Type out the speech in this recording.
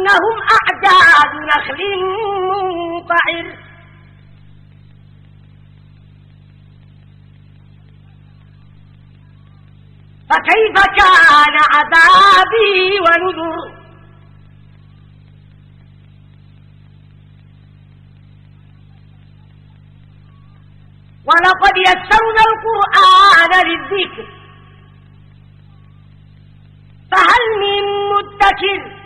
كأنهم أعجاز نخل منقعر فكيف كان عذابي ونذر ولقد يسرنا القرآن للذكر فهل من مدكر